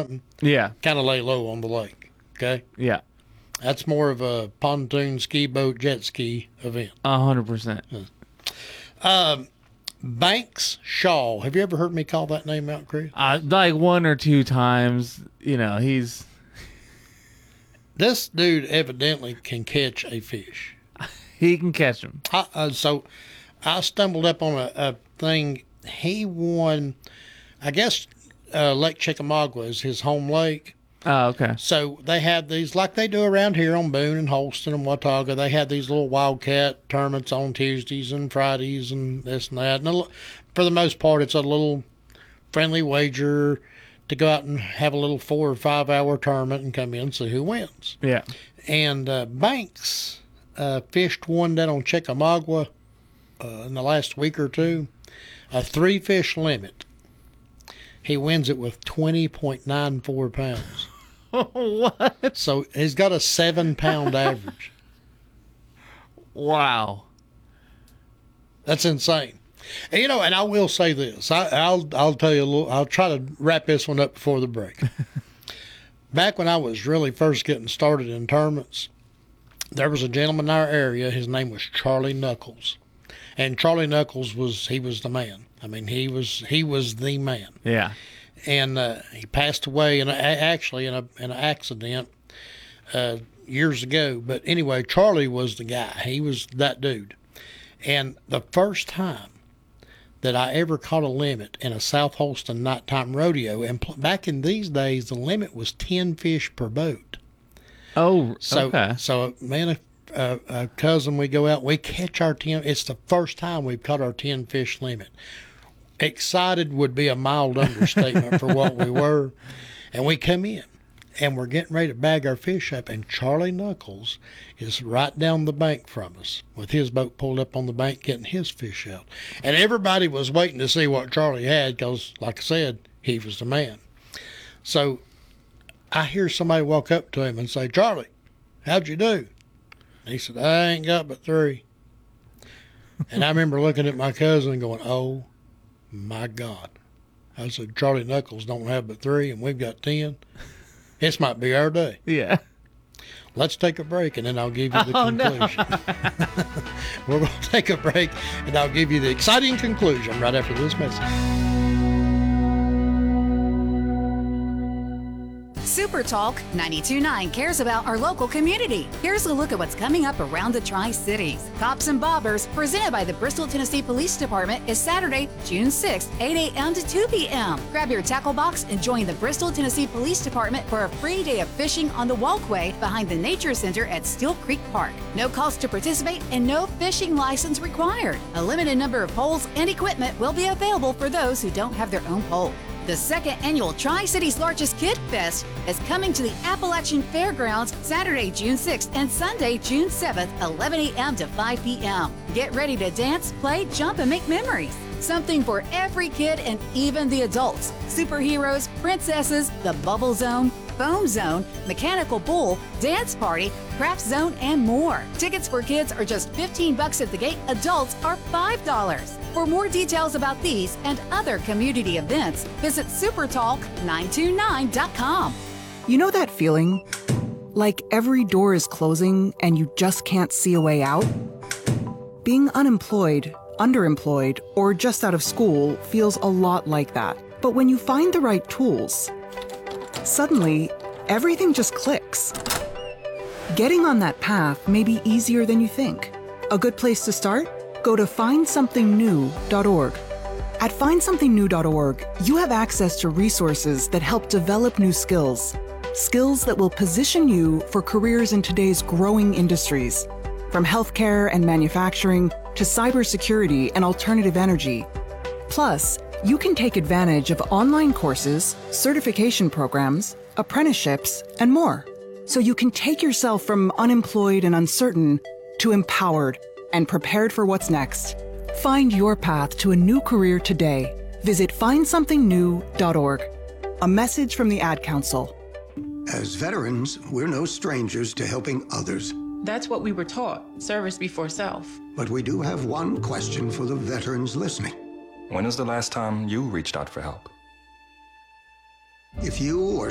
something, Yeah. kind of lay low on the lake. Okay. Yeah. That's more of a pontoon ski boat jet ski event. 100%. Banks Shaw. Have you ever heard me call that name out, Chris? Like one or two times, This dude evidently can catch a fish. he can catch them. So I stumbled up on a thing. He won, I guess, Lake Chickamauga is his home lake. Oh, okay. So they have these, like they do around here on Boone and Holston and Watauga. They have these little wildcat tournaments on Tuesdays and Fridays and this and that. And for the most part, it's a little friendly wager to go out and have a little 4 or 5 hour tournament and come in and see who wins. Yeah. And Banks fished one down on Chickamauga in the last week or two, a 3-fish limit. He wins it with 20.94 pounds. What? So he's got a 7-pound average. Wow. That's insane. And, and I will say this. I'll tell you a little. I'll try to wrap this one up before the break. Back when I was really first getting started in tournaments, there was a gentleman in our area. His name was Charlie Knuckles, and Charlie Knuckles was the man. I mean, he was the man. Yeah. And he passed away actually in an accident years ago. But anyway, Charlie was the guy. He was that dude. And the first time that I ever caught a limit in a South Holston nighttime rodeo, and back in these days, the limit was 10 fish per boat. Oh, okay. So me and a cousin, we go out, we catch our 10. It's the first time we've caught our 10 fish limit. Excited would be a mild understatement for what we were. And we come in, and we're getting ready to bag our fish up, and Charlie Knuckles is right down the bank from us with his boat pulled up on the bank getting his fish out. And everybody was waiting to see what Charlie had because, like I said, he was the man. So I hear somebody walk up to him and say, "Charlie, how'd you do?" And he said, "I ain't got but 3." And I remember looking at my cousin and going, "Oh, my God." I said, "Charlie Knuckles don't have but 3, and we've got 10. This might be our day." Yeah. Let's take a break, and then I'll give you the conclusion. No. We're going to take a break, and I'll give you the exciting conclusion right after this message. Super Talk 92.9 cares about our local community. Here's a look at what's coming up around the Tri-Cities. Cops and Bobbers, presented by the Bristol, Tennessee Police Department, is Saturday, June 6th, 8 a.m. to 2 p.m. Grab your tackle box and join the Bristol, Tennessee Police Department for a free day of fishing on the walkway behind the Nature Center at Steel Creek Park. No cost to participate and no fishing license required. A limited number of poles and equipment will be available for those who don't have their own pole. The second annual Tri-Cities Largest Kid Fest is coming to the Appalachian Fairgrounds Saturday, June 6th and Sunday, June 7th, 11 a.m. to 5 p.m. Get ready to dance, play, jump, and make memories. Something for every kid and even the adults. Superheroes, princesses, the Bubble Zone, Foam Zone, Mechanical Bull, Dance Party, Craft Zone, and more. Tickets for kids are just $15 at the gate. Adults are $5. For more details about these and other community events, visit supertalk929.com. You know that feeling? Like every door is closing and you just can't see a way out? Being unemployed, underemployed, or just out of school feels a lot like that. But when you find the right tools, suddenly, everything just clicks. Getting on that path may be easier than you think. A good place to start? Go to findsomethingnew.org. At findsomethingnew.org, you have access to resources that help develop new skills. Skills that will position you for careers in today's growing industries, from healthcare and manufacturing to cybersecurity and alternative energy. Plus, you can take advantage of online courses, certification programs, apprenticeships, and more. So you can take yourself from unemployed and uncertain to empowered and prepared for what's next. Find your path to a new career today. Visit findsomethingnew.org. A message from the Ad Council. As veterans, we're no strangers to helping others. That's what we were taught, service before self. But we do have one question for the veterans listening. When was the last time you reached out for help? If you or